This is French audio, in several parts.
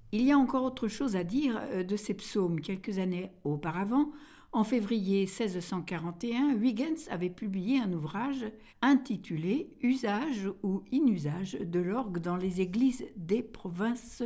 Il y a encore autre chose à dire de ces psaumes. Quelques années auparavant, en février 1641, Huygens avait publié un ouvrage intitulé « Usage ou inusage de l'orgue dans les églises des Provinces-Unies »,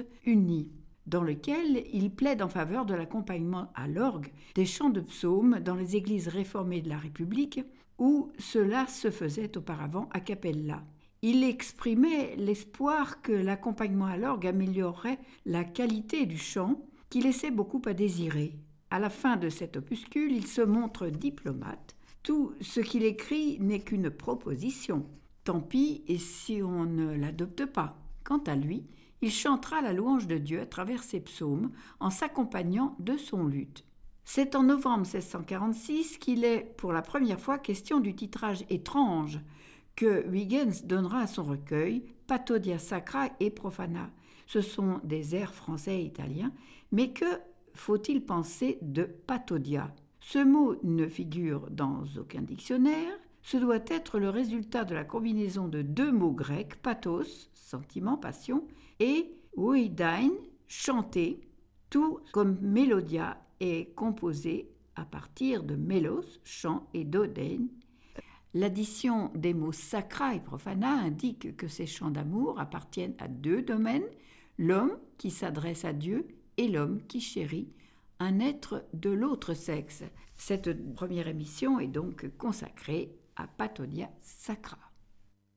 dans lequel il plaide en faveur de l'accompagnement à l'orgue des chants de psaumes dans les églises réformées de la République, où cela se faisait auparavant a cappella. Il exprimait l'espoir que l'accompagnement à l'orgue améliorerait la qualité du chant, qui laissait beaucoup à désirer. À la fin de cet opuscule, il se montre diplomate. Tout ce qu'il écrit n'est qu'une proposition. Tant pis et si on ne l'adopte pas. Quant à lui, il chantera la louange de Dieu à travers ses psaumes en s'accompagnant de son luth. C'est en novembre 1646 qu'il est pour la première fois question du titrage étrange que Huygens donnera à son recueil Pathodia Sacra et Profana. Ce sont des airs français et italiens, mais que faut-il penser de pathodia? Ce mot ne figure dans aucun dictionnaire. Ce doit être le résultat de la combinaison de deux mots grecs, pathos, sentiment, passion, et oidein, chanter, tout comme mélodia est composé à partir de mélos, chant, et dodein. L'addition des mots sacra et profana indique que ces chants d'amour appartiennent à deux domaines, l'homme qui s'adresse à Dieu et l'homme qui chérit un être de l'autre sexe. Cette première émission est donc consacrée à Pathodia Sacra.